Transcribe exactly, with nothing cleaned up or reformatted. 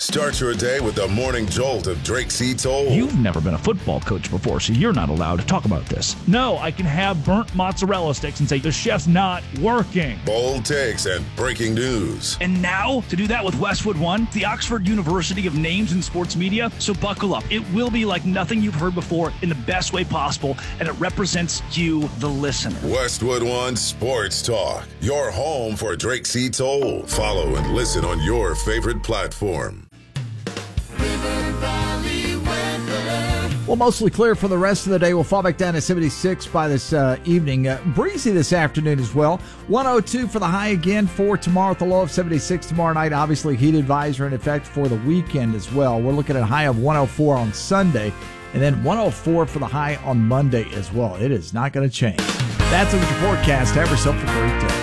Start your day with the morning jolt of Drake C. Toll. You've never been a football coach before, so you're not allowed to talk about this. No, I can have burnt mozzarella sticks and say the chef's not working. Bold takes and breaking news. And now, to do that with Westwood One, the Oxford University of names in sports media. So buckle up. It will be like nothing you've heard before in the best way possible, and it represents you, the listener. Westwood One Sports Talk, your home for Drake C. Toll. Follow and listen on your favorite platform. Well, mostly clear for the rest of the day. We'll fall back down to seventy-six by this uh, evening. Uh, breezy this afternoon as well. one oh two for the high again for tomorrow at the low of seventy-six tomorrow night. Obviously, heat advisory in effect for the weekend as well. We're looking at a high of one oh four on Sunday, and then one oh four for the high on Monday as well. It is not going to change. That's it with your forecast. Have yourself a great day.